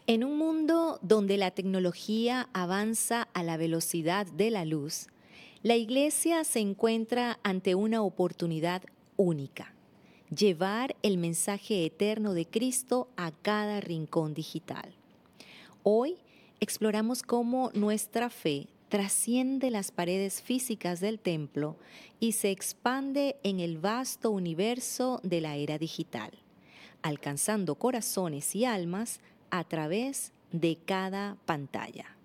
En un mundo donde la tecnología avanza a la velocidad de la luz, la Iglesia se encuentra ante una oportunidad única: llevar el mensaje eterno de Cristo a cada rincón digital. Hoy exploramos cómo nuestra fe trasciende las paredes físicas del templo y se expande en el vasto universo de la era digital, alcanzando corazones y almas a través de cada pantalla.